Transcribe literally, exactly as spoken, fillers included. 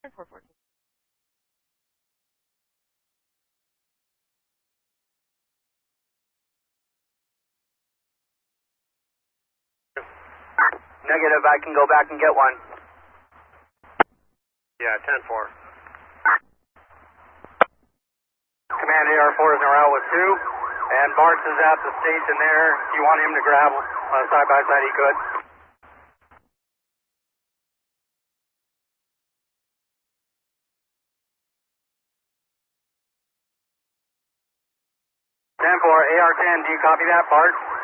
four fourteen. Negative, I can go back and get one. Yeah, ten four. Command A R four is en route with two, and Bartz is at the station there. If you want him to grab uh, side by side, he could. ten four, A R ten, do you copy that, Bart?